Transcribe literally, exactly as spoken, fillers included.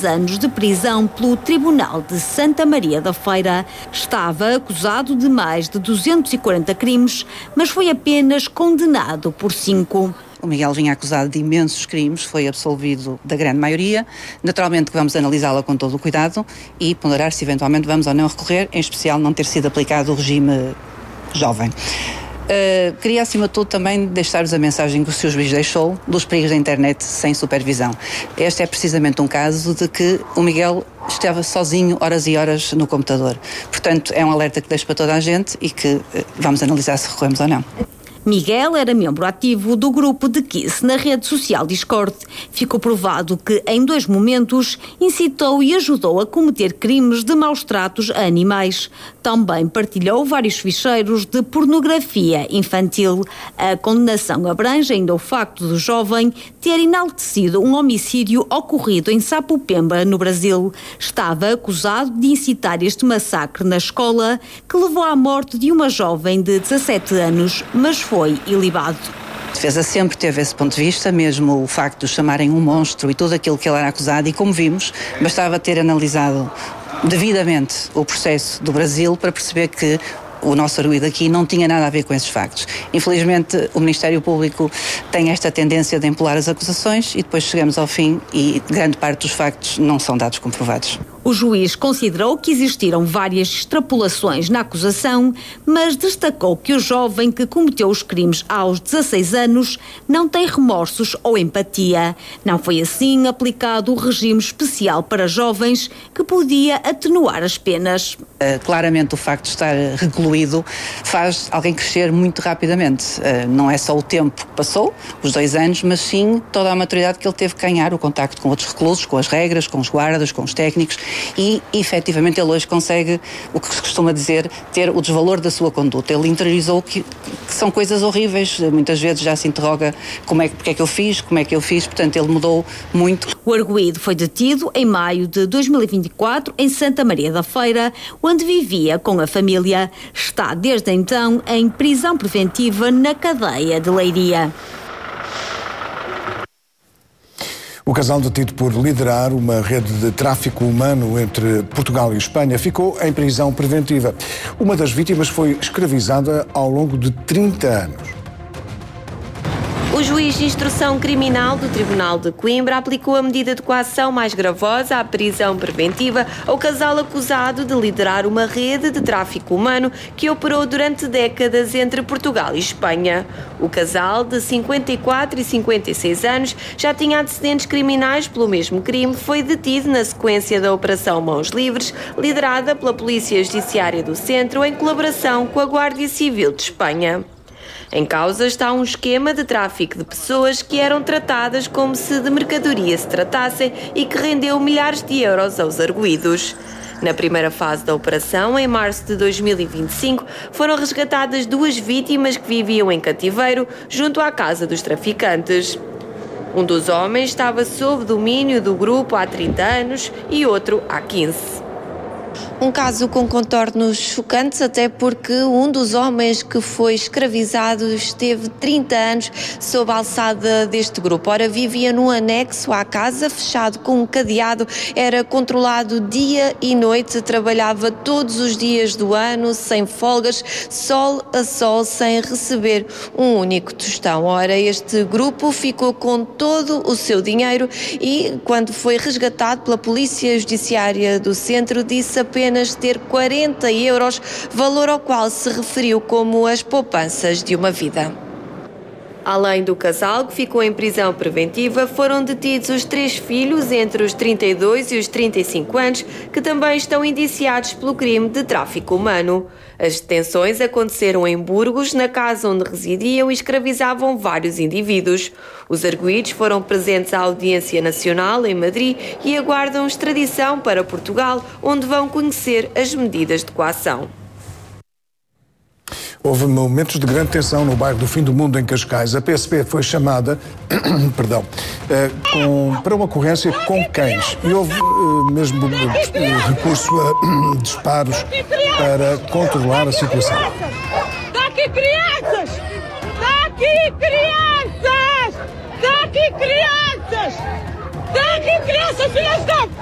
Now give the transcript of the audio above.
dez anos de prisão pelo Tribunal de Santa Maria da Feira. Estava acusado de mais de duzentos e quarenta crimes, mas foi apenas condenado por cinco. O Miguel vinha acusado de imensos crimes, foi absolvido da grande maioria. Naturalmente que vamos analisá-la com todo o cuidado e ponderar se eventualmente vamos ou não recorrer, em especial não ter sido aplicado o regime jovem. Uh, queria, acima de tudo, também deixar-vos a mensagem que o senhor Juiz deixou dos perigos da internet sem supervisão. Este é precisamente um caso de que o Miguel estava sozinho horas e horas no computador. Portanto, é um alerta que deixo para toda a gente e que uh, vamos analisar se recorremos ou não. Miguel era membro ativo do grupo de Kiss na rede social Discord. Ficou provado que, em dois momentos, incitou e ajudou a cometer crimes de maus tratos a animais. Também partilhou vários ficheiros de pornografia infantil. A condenação abrange ainda o facto do jovem ter enaltecido um homicídio ocorrido em Sapopemba, no Brasil. Estava acusado de incitar este massacre na escola, que levou à morte de uma jovem de dezassete anos, mas foi foi ilibado. A defesa sempre teve esse ponto de vista, mesmo o facto de o chamarem um monstro e tudo aquilo que ele era acusado, e como vimos, bastava ter analisado devidamente o processo do Brasil para perceber que o nosso arguido aqui não tinha nada a ver com esses factos. Infelizmente, o Ministério Público tem esta tendência de empolar as acusações e depois chegamos ao fim e grande parte dos factos não são dados comprovados. O juiz considerou que existiram várias extrapolações na acusação, mas destacou que o jovem que cometeu os crimes aos dezasseis anos não tem remorsos ou empatia. Não foi assim aplicado o regime especial para jovens que podia atenuar as penas. Uh, claramente o facto de estar recluído faz alguém crescer muito rapidamente. Uh, não é só o tempo que passou, os dois anos, mas sim toda a maturidade que ele teve que ganhar, o contacto com outros reclusos, com as regras, com os guardas, com os técnicos. E, efetivamente, ele hoje consegue, o que se costuma dizer, ter o desvalor da sua conduta. Ele interiorizou que, que são coisas horríveis, muitas vezes já se interroga como é, porque é que eu fiz, como é que eu fiz, portanto ele mudou muito. O arguido foi detido em maio de dois mil e vinte e quatro em Santa Maria da Feira, onde vivia com a família. Está desde então em prisão preventiva na cadeia de Leiria. O casal detido por liderar uma rede de tráfico humano entre Portugal e Espanha ficou em prisão preventiva. Uma das vítimas foi escravizada ao longo de trinta anos. O juiz de instrução criminal do Tribunal de Coimbra aplicou a medida de coação mais gravosa à prisão preventiva ao casal acusado de liderar uma rede de tráfico humano que operou durante décadas entre Portugal e Espanha. O casal, de cinquenta e quatro e cinquenta e seis anos, já tinha antecedentes criminais pelo mesmo crime, foi detido na sequência da Operação Mãos Livres, liderada pela Polícia Judiciária do Centro em colaboração com a Guarda Civil de Espanha. Em causa está um esquema de tráfico de pessoas que eram tratadas como se de mercadoria se tratassem e que rendeu milhares de euros aos arguidos. Na primeira fase da operação, em março de dois mil e vinte e cinco, foram resgatadas duas vítimas que viviam em cativeiro junto à casa dos traficantes. Um dos homens estava sob domínio do grupo há trinta anos e outro há quinze. Um caso com contornos chocantes, até porque um dos homens que foi escravizado esteve trinta anos sob a alçada deste grupo. Ora, vivia num anexo à casa, fechado com um cadeado, era controlado dia e noite, trabalhava todos os dias do ano, sem folgas, sol a sol, sem receber um único tostão. Ora, este grupo ficou com todo o seu dinheiro e, quando foi resgatado pela Polícia Judiciária do Centro, disse apenas ter quarenta euros, valor ao qual se referiu como as poupanças de uma vida. Além do casal, que ficou em prisão preventiva, foram detidos os três filhos entre os trinta e dois e os trinta e cinco anos, que também estão indiciados pelo crime de tráfico humano. As detenções aconteceram em Burgos, na casa onde residiam e escravizavam vários indivíduos. Os arguidos foram presentes à Audiência Nacional em Madrid e aguardam extradição para Portugal, onde vão conhecer as medidas de coação. Houve momentos de grande tensão no bairro do Fim do Mundo, em Cascais. A P S P foi chamada perdão, eh, com, para uma ocorrência com cães. E houve eh, mesmo eh, recurso a disparos para controlar a situação. Está aqui crianças! Está aqui crianças! Está aqui crianças! Está aqui crianças, filhas da